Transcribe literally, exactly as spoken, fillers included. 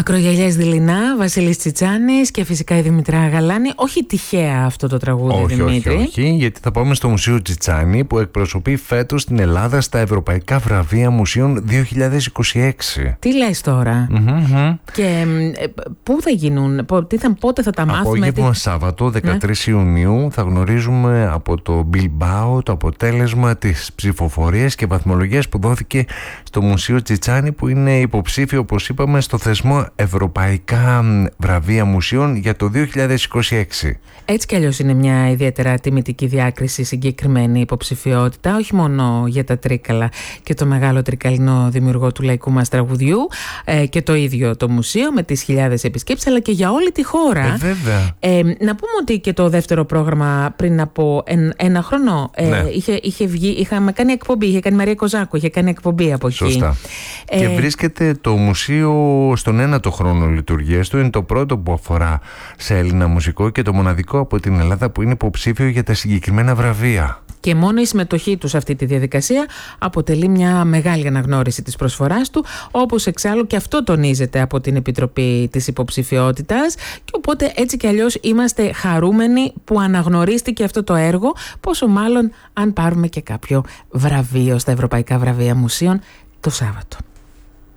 Ακρογιαλιές δειλινά, Βασίλης Τσιτσάνης και φυσικά η Δημητρά Γαλάνη. Όχι τυχαία αυτό το τραγούδι, όχι, Δημήτρη. Όχι, όχι, γιατί θα πάμε στο Μουσείο Τσιτσάνη που εκπροσωπεί φέτος την Ελλάδα στα Ευρωπαϊκά Βραβεία Μουσείων δύο χιλιάδες είκοσι έξι. Τι λες τώρα? Mm-hmm. Και ε, πού θα γίνουν, τι θα, πότε θα τα μάθουμε? Απόγευμα τι... Σάββατο δεκατρείς ναι. Ιουνίου θα γνωρίζουμε από το Μπιλμπάο το αποτέλεσμα της ψηφοφορίας και βαθμολογίας που δόθηκε στο Μουσείο Τσιτσάνη, που είναι υποψήφιο, όπως είπαμε, στο θεσμό Ευρωπαϊκά Βραβεία Μουσείων για το δύο χιλιάδες είκοσι έξι. Έτσι κι αλλιώς είναι μια ιδιαίτερα τιμητική διάκριση, συγκεκριμένη υποψηφιότητα, όχι μόνο για τα Τρίκαλα και το μεγάλο τρικαλινό δημιουργό του λαϊκού μας τραγουδιού ε, και το ίδιο το μουσείο με τις χιλιάδες επισκέψεις, αλλά και για όλη τη χώρα. Ε, βέβαια. Ε, να πούμε ότι και το δεύτερο πρόγραμμα πριν από εν, ένα χρόνο ε, ναι. είχε, είχε βγει, είχαμε κάνει εκπομπή, είχε κάνει Μαρία Κοζάκου, είχε κάνει εκπομπή από εκεί. Σωστά. Ε, και βρίσκεται το μουσείο στον ένατο χρόνο λειτουργίας του. Είναι το πρώτο που αφορά σε Έλληνα μουσικό και το μοναδικό από την Ελλάδα που είναι υποψήφιο για τα συγκεκριμένα βραβεία. Και μόνο η συμμετοχή του σε αυτή τη διαδικασία αποτελεί μια μεγάλη αναγνώριση της προσφοράς του, όπως εξάλλου και αυτό τονίζεται από την Επιτροπή της Υποψηφιότητας, και οπότε έτσι κι αλλιώς είμαστε χαρούμενοι που αναγνωρίστηκε αυτό το έργο, πόσο μάλλον αν πάρουμε και κάποιο βραβείο στα Ευρωπαϊκά Βραβεία Μουσείων το Σάββατο.